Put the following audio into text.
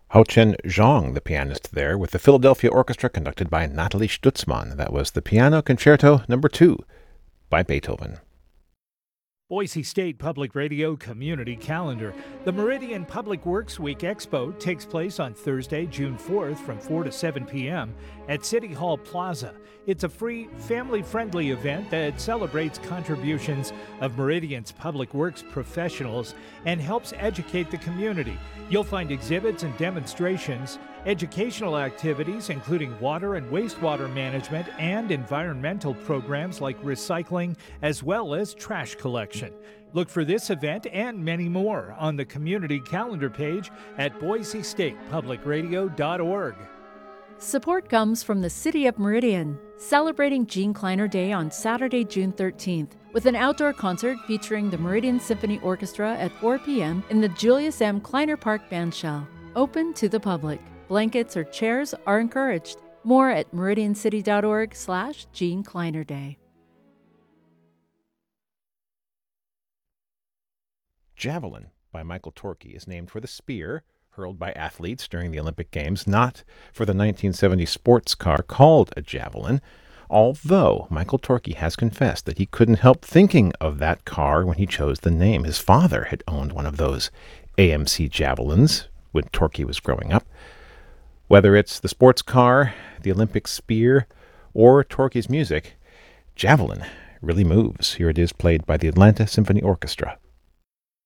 Hao-Chen Zhang, the pianist there, with the Philadelphia Orchestra conducted by Nathalie Stutzmann. That was the Piano Concerto No. 2 by Beethoven. Boise State Public Radio Community Calendar. The Meridian Public Works Week Expo takes place on Thursday, June 4th from 4 to 7 p.m. at City Hall Plaza. It's a free, family-friendly event that celebrates contributions of Meridian's public works professionals and helps educate the community. You'll find exhibits and demonstrations, educational activities including water and wastewater management and environmental programs like recycling, as well as trash collection. Look for this event and many more on the community calendar page at boisestatepublicradio.org. Support comes from the City of Meridian, celebrating Gene Kleiner Day on Saturday, June 13th, with an outdoor concert featuring the Meridian Symphony Orchestra at 4 p.m. in the Julius M. Kleiner Park Bandshell. Open to the public. Blankets or chairs are encouraged. More at meridiancity.org/Gene Kleiner Day. Javelin by Michael Torkey is named for the spear hurled by athletes during the Olympic Games, not for the 1970 sports car called a javelin, although Michael Torkey has confessed that he couldn't help thinking of that car when he chose the name. His father had owned one of those AMC Javelins when Torkey was growing up. Whether it's the sports car, the Olympic spear, or Torkey's music, Javelin really moves. Here it is, played by the Atlanta Symphony Orchestra.